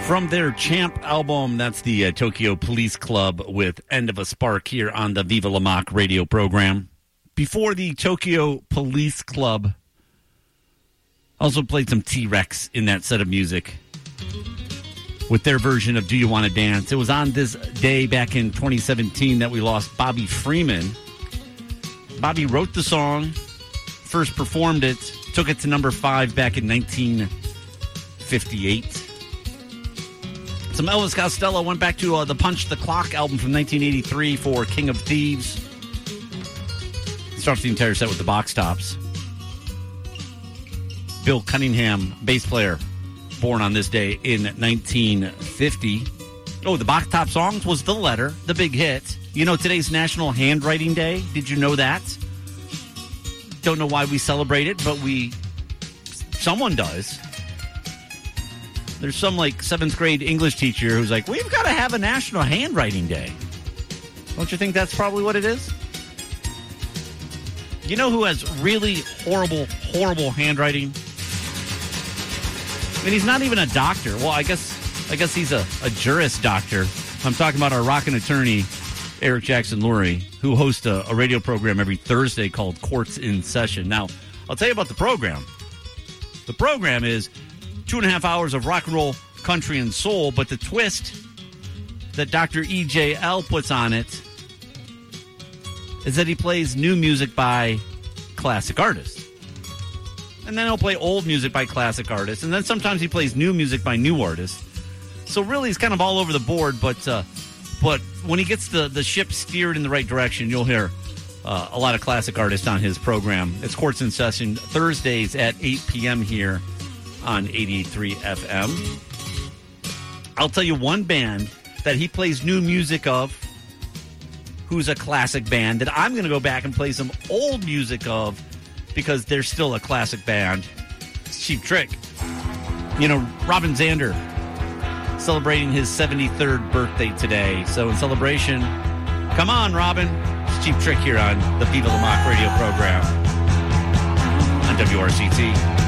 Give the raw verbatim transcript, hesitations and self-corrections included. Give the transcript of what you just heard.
From their Champ album, that's the uh, Tokyo Police Club with End of a Spark here on the Viva La Mock radio program. Before the Tokyo Police Club, also played some T-Rex in that set of music with their version of Do You Want to Dance. It was on this day back in twenty seventeen that we lost Bobby Freeman. Bobby wrote the song, first performed it, took it to number five back in nineteen fifty-eight. Some Elvis Costello went back to uh, the Punch the Clock album from nineteen eighty-three for King of Thieves. Starts the entire set with the box tops. Bill Cunningham, bass player, born on this day in nineteen fifty. Oh, the box top songs was The Letter, the big hit. You know, today's National Handwriting Day. Did you know that? Don't know why we celebrate it, but we, someone does. There's some, like, seventh grade English teacher who's like, we've got to have a National Handwriting Day. Don't you think that's probably what it is? You know who has really horrible, horrible handwriting? I mean, he's not even a doctor. Well, I guess I guess he's a, a juris doctor. I'm talking about our rockin' attorney, Eric Jackson Lurie, who hosts a, a radio program every Thursday called Courts in Session. Now, I'll tell you about the program. The program is two and a half hours of rock and roll, country, and soul, but the twist that Doctor E J L puts on it is that he plays new music by classic artists. And then he'll play old music by classic artists. And then sometimes he plays new music by new artists. So really, he's kind of all over the board. But uh, but when he gets the, the ship steered in the right direction, you'll hear uh, a lot of classic artists on his program. It's Courts in Session, Thursdays at eight p.m. here on eighty-eight point three F M. I'll tell you one band that he plays new music of, who's a classic band, that I'm going to go back and play some old music of because they're still a classic band. It's Cheap Trick. You know, Robin Zander celebrating his seventy-third birthday today. So in celebration, come on, Robin. It's Cheap Trick here on the Viva La Mock radio program on W R C T.